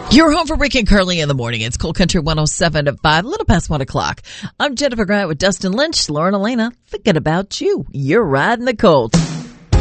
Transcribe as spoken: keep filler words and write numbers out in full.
You're home for Rick and Curly in the morning. It's Cool Country one oh seven to five, a little past one o'clock. I'm Jennifer Grant with Dustin Lynch, Lauren Elena, thinking about you. You're riding the Colt.